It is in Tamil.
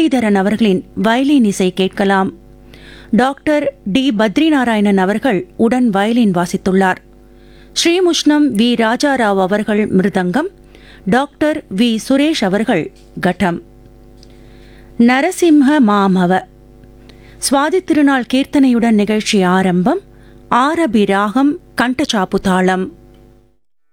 முரளிதரன் அவர்களின் வயலின் இசை கேட்கலாம். டாக்டர் டி பத்ரிநாராயணன் அவர்கள் உடன் வயலின் வாசித்துள்ளார். ஸ்ரீமுஷ்ணம் வி ராஜாராவ் அவர்கள் மிருதங்கம், டாக்டர் வி சுரேஷ் அவர்கள் கட்டம். நரசிம்ஹ மாமவ சுவாதி திருநாள் கீர்த்தனையுடன் நிகழ்ச்சி ஆரம்பம். ஆரபி ராகம் கண்டச்சாப்பு தாளம்.